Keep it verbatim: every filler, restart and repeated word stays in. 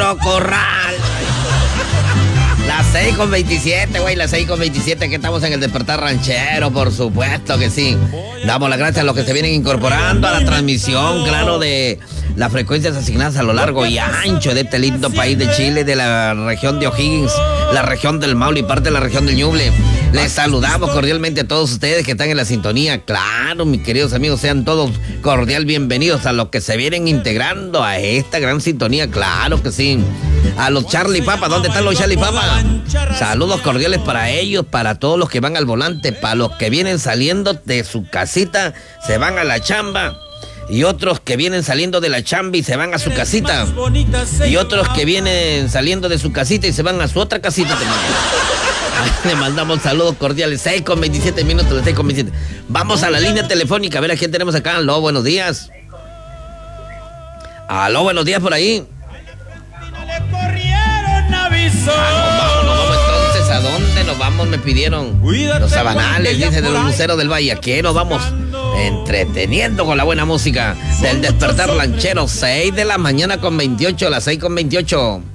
Negro Corral. Las seis con veintisiete, güey, las seis con veintisiete, que estamos en el Despertar Ranchero, por supuesto que sí. Damos las gracias a los que se vienen incorporando a la transmisión, claro, de las frecuencias asignadas a lo largo y ancho de este lindo país de Chile, de la región de O'Higgins, la región del Maule y parte de la región del Ñuble. Les saludamos cordialmente a todos ustedes que están en la sintonía. Claro, mis queridos amigos, sean todos cordial bienvenidos a los que se vienen integrando a esta gran sintonía, claro que sí. A los Charlie Papa, ¿dónde están los Charlie Papa? Saludos cordiales para ellos, para todos los que van al volante, para los que vienen saliendo de su casita, se van a la chamba. Y otros que vienen saliendo de la chamba y se van a su casita. Y otros que vienen saliendo de su casita y se van a su otra casita. Le mandamos saludos cordiales. seis con veintisiete minutos, seis con veintisiete. Vamos a la línea telefónica, a ver a quién tenemos acá. Aló, buenos días. Aló, buenos días por ahí. Ah, nos vamos, nos vamos entonces. ¿A dónde nos vamos? Me pidieron los Sabanales, dice, de los Luceros del Valle. Aquí nos vamos entreteniendo con la buena música del Despertar Ranchero. seis de la mañana con veintiocho, las seis con veintiocho.